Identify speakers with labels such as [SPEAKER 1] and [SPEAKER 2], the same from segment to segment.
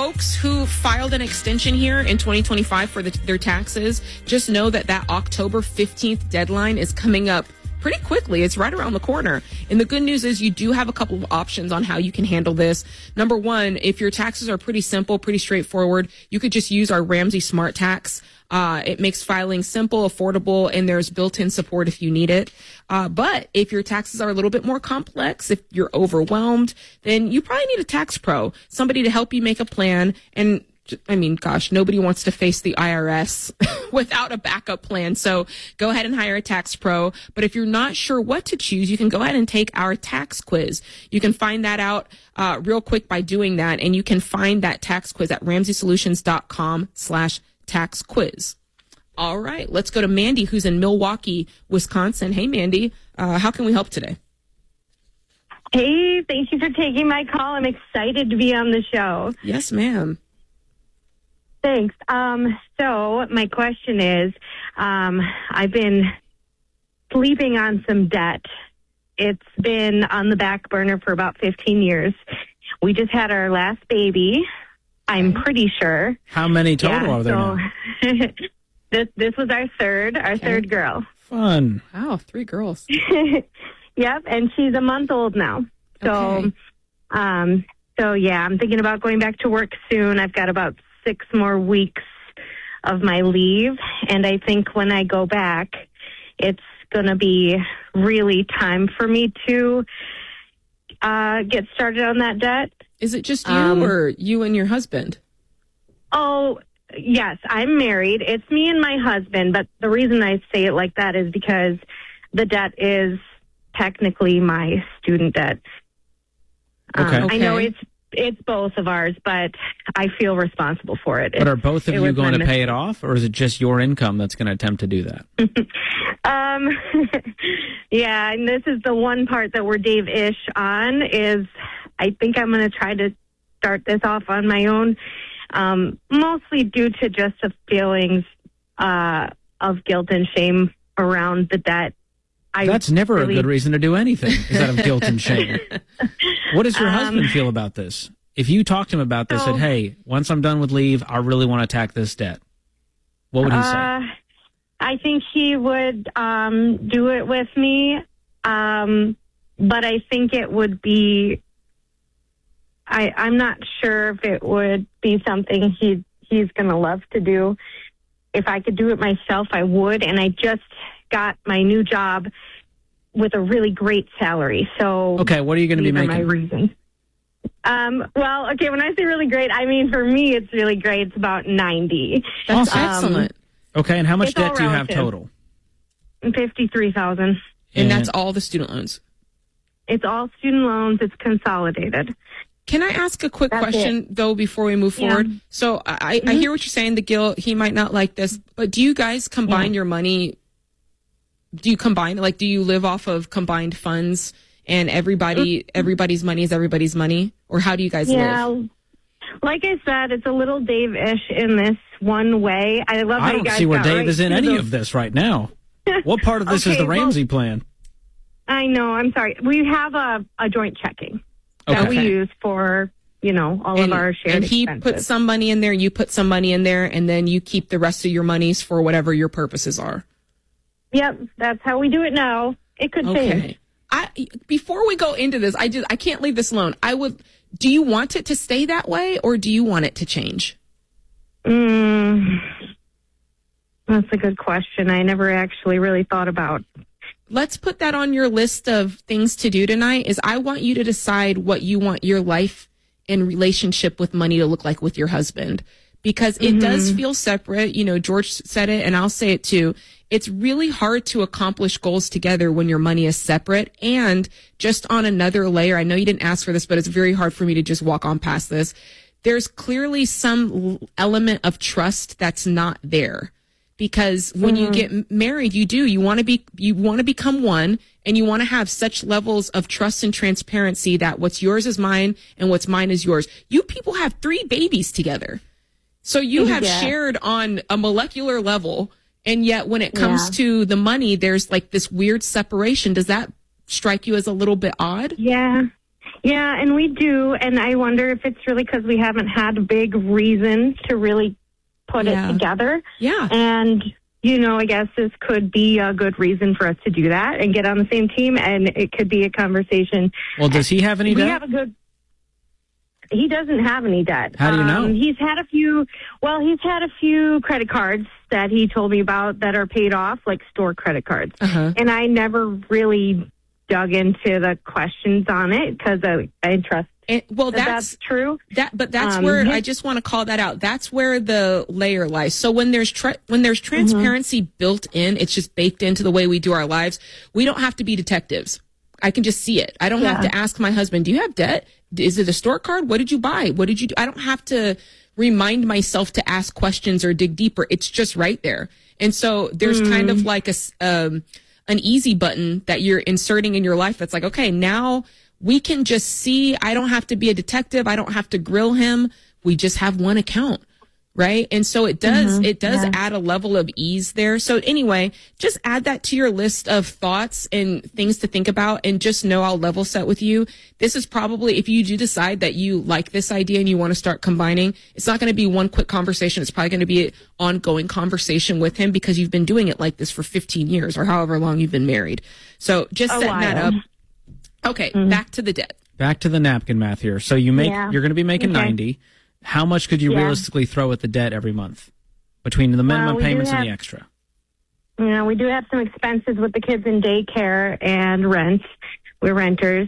[SPEAKER 1] folks who filed an extension here in 2025 for their taxes, just know that October 15th deadline is coming up pretty quickly. It's right around the corner. And the good news is you do have a couple of options on how you can handle this. Number one, if your taxes are pretty simple, pretty straightforward, you could just use our Ramsey Smart Tax. It makes filing simple, affordable, and there's built-in support if you need it. But if your taxes are a little bit more complex, if you're overwhelmed, then you probably need a tax pro, somebody to help you make a plan. And I mean, gosh, nobody wants to face the IRS without a backup plan. So go ahead and hire a tax pro. But if you're not sure what to choose, you can go ahead and take our tax quiz. You can find that out real quick by doing that. And you can find that tax quiz at RamseySolutions.com/tax quiz. All right, let's go to Mandy, who's in Milwaukee, Wisconsin. Hey, Mandy, how can we help today?
[SPEAKER 2] Hey, thank you for taking my call. I'm excited to be on the show.
[SPEAKER 1] Yes, ma'am.
[SPEAKER 2] Thanks. So my question is, I've been sleeping on some debt. It's been on the back burner for about 15 years. We just had our last baby, I'm pretty sure.
[SPEAKER 3] How many total are there now?
[SPEAKER 2] This was our third girl.
[SPEAKER 3] Fun.
[SPEAKER 1] Wow, 3 girls.
[SPEAKER 2] Yep, and she's a month old now. So,
[SPEAKER 1] Okay.
[SPEAKER 2] I'm thinking about going back to work soon. I've got about 6 more weeks of my leave, and I think when I go back, it's going to be really time for me to get started on that debt.
[SPEAKER 1] Is it just you or you and your husband?
[SPEAKER 2] Oh, yes, I'm married. It's me and my husband, but the reason I say it like that is because the debt is technically my student debt.
[SPEAKER 3] Okay.
[SPEAKER 2] I know it's both of ours, but I feel responsible for it.
[SPEAKER 3] But are both of you going to pay it off, or is it just your income that's going to attempt to do that?
[SPEAKER 2] Yeah, and this is the one part that we're Dave-ish on, is I think I'm going to try to start this off on my own, mostly due to just the feelings of guilt and shame around the debt.
[SPEAKER 3] That's never a good reason to do anything, is out of guilt and shame. What does your husband feel about this? If you talked to him about this, said, hey, once I'm done with leave, I really want to attack this debt, what would he say?
[SPEAKER 2] I think he would do it with me, but I think it would be, I'm not sure if it would be something he's going to love to do. If I could do it myself, I would, and I just got my new job with a really great salary. So
[SPEAKER 3] okay, what are you going to be making?
[SPEAKER 2] My reasons. Well, okay, when I say really great, I mean for me it's really great. It's about 90.
[SPEAKER 1] That's excellent.
[SPEAKER 3] Okay, and how much debt do you have total?
[SPEAKER 2] $53,000.
[SPEAKER 1] And that's all the student loans?
[SPEAKER 2] It's all student loans. It's consolidated.
[SPEAKER 1] Can I ask a quick question, though, before we move forward? So I hear what you're saying, the guilt, he might not like this, but do you guys combine your money? Do you combine, like, do you live off of combined funds and everybody's money is everybody's money? Or how do you guys live?
[SPEAKER 2] Like I said, it's a little Dave-ish in this one way. I love how you guys
[SPEAKER 3] don't see where Dave is in any of this right now. What part of this is the Ramsey plan?
[SPEAKER 2] I know, I'm sorry. We have a joint checking that we use for, all of our shared
[SPEAKER 1] And he
[SPEAKER 2] expenses.
[SPEAKER 1] puts some money in there, you put some money in there, and then you keep the rest of your monies for whatever your purposes are.
[SPEAKER 2] Yep, that's how we do it now. It could change.
[SPEAKER 1] Before we go into this, I can't leave this alone. Do you want it to stay that way, or do you want it to change?
[SPEAKER 2] That's a good question. I never actually really thought about.
[SPEAKER 1] Let's put that on your list of things to do tonight. Is I want you to decide what you want your life and relationship with money to look like with your husband, because it does feel separate. George said it, and I'll say it too. It's really hard to accomplish goals together when your money is separate. And just on another layer, I know you didn't ask for this, but it's very hard for me to just walk on past this. There's clearly some element of trust that's not there, because when you get married, you want to become one, and you want to have such levels of trust and transparency that what's yours is mine and what's mine is yours. You people have 3 babies together. So you have shared on a molecular level. And yet when it comes to the money, there's like this weird separation. Does that strike you as a little bit odd?
[SPEAKER 2] Yeah. Yeah, and we do. And I wonder if it's really because we haven't had a big reason to really put it together.
[SPEAKER 1] Yeah.
[SPEAKER 2] And, I guess this could be a good reason for us to do that and get on the same team. And it could be a conversation.
[SPEAKER 3] Well, does he have any debt?
[SPEAKER 2] He doesn't have any debt.
[SPEAKER 3] How do you know?
[SPEAKER 2] He's had a few credit cards that he told me about that are paid off, like store credit cards.
[SPEAKER 1] Uh-huh.
[SPEAKER 2] And I never really dug into the questions on it because I trust. That's true.
[SPEAKER 1] But that's where I just want to call that out. That's where the layer lies. So when there's transparency built in, it's just baked into the way we do our lives. We don't have to be detectives. I can just see it. I don't have to ask my husband, do you have debt? Is it a store card? What did you buy? What did you do? I don't have to remind myself to ask questions or dig deeper. It's just right there. And so there's kind of like an easy button that you're inserting in your life that's like, okay, now we can just see. I don't have to be a detective. I don't have to grill him. We just have one account. Right. And so it does add a level of ease there. So anyway, just add that to your list of thoughts and things to think about, and just know I'll level set with you. This is probably, if you do decide that you like this idea and you want to start combining, it's not going to be one quick conversation. It's probably going to be an ongoing conversation with him because you've been doing it like this for 15 years or however long you've been married. So just setting that up. Okay. Back to the debt.
[SPEAKER 3] Back to the napkin math here. So you're going to be making 90. How much could you realistically throw at the debt every month between the minimum payments and the extra?
[SPEAKER 2] We do have some expenses with the kids in daycare and rent. We're renters.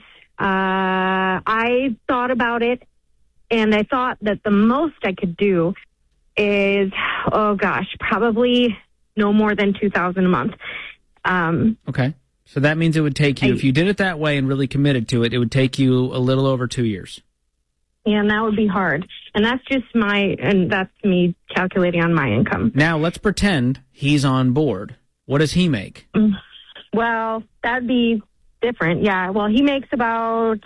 [SPEAKER 2] I thought about it, and I thought that the most I could do is, probably no more than $2,000 a month.
[SPEAKER 3] Okay. So that means it would take you, if you did it that way and really committed to it, it would take you a little over 2 years.
[SPEAKER 2] Yeah, and that would be hard. And that's that's me calculating on my income.
[SPEAKER 3] Now, let's pretend he's on board. What does he make?
[SPEAKER 2] Well, that'd be different. Yeah, well, he makes about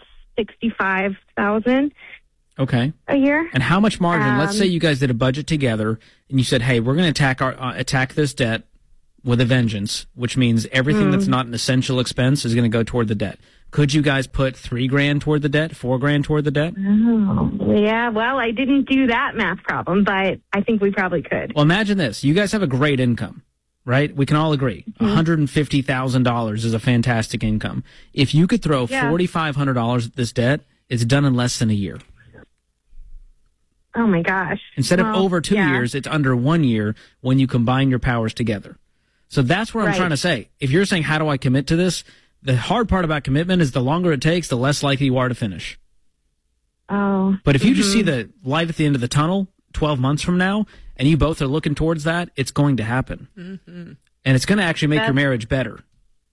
[SPEAKER 2] $65,000 a year.
[SPEAKER 3] And how much margin? Let's say you guys did a budget together and you said, hey, we're going to attack this debt with a vengeance, which means everything that's not an essential expense is going to go toward the debt. Could you guys put $3,000 toward the debt, $4,000 toward the debt?
[SPEAKER 2] Oh, yeah. Well, I didn't do that math problem, but I think we probably could.
[SPEAKER 3] Well, imagine this. You guys have a great income, right? We can all agree. $150,000 is a fantastic income. If you could throw $4,500 at this debt, it's done in less than a year.
[SPEAKER 2] Oh, my gosh.
[SPEAKER 3] Instead of over 2 years, it's under 1 year when you combine your powers together. So that's what I'm trying to say. If you're saying, how do I commit to this? The hard part about commitment is the longer it takes, the less likely you are to finish.
[SPEAKER 2] Oh.
[SPEAKER 3] But if you just see the light at the end of the tunnel 12 months from now, and you both are looking towards that, it's going to happen. And it's going to actually make your marriage better.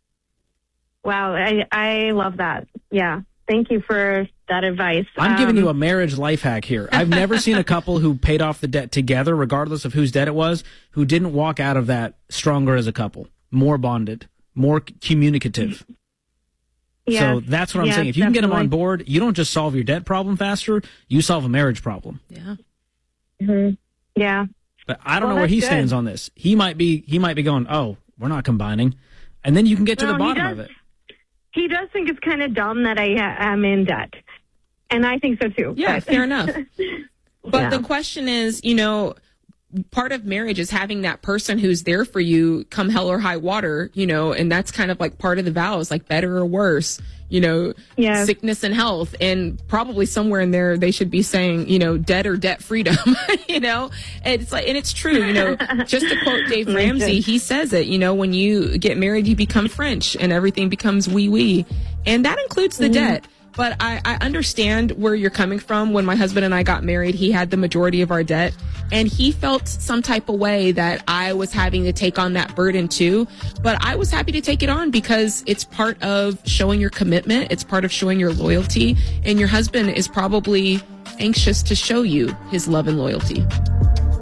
[SPEAKER 2] Wow, I love that. Yeah. Thank you for that advice.
[SPEAKER 3] I'm giving you a marriage life hack here. I've never seen a couple who paid off the debt together, regardless of whose debt it was, who didn't walk out of that stronger as a couple, more bonded, more communicative.
[SPEAKER 2] Yes.
[SPEAKER 3] So that's what I'm saying. If you can get them on board, you don't just solve your debt problem faster, you solve a marriage problem.
[SPEAKER 1] Yeah.
[SPEAKER 2] Yeah.
[SPEAKER 3] But I don't know where he stands on this. He might be going, oh, we're not combining. And then you can get to the bottom of it.
[SPEAKER 2] He does think it's kind of dumb that I am in debt. And I think so too.
[SPEAKER 1] Yeah, fair enough. But the question is, part of marriage is having that person who's there for you come hell or high water, and that's kind of like part of the vows, like better or worse, sickness and health. And probably somewhere in there, they should be saying, debt or debt freedom, and it's like, and it's true, just to quote Dave Ramsey, he says it, when you get married, you become French and everything becomes oui. And that includes the debt. But I understand where you're coming from. When my husband and I got married, he had the majority of our debt, and he felt some type of way that I was having to take on that burden too. But I was happy to take it on because it's part of showing your commitment. It's part of showing your loyalty, and your husband is probably anxious to show you his love and loyalty.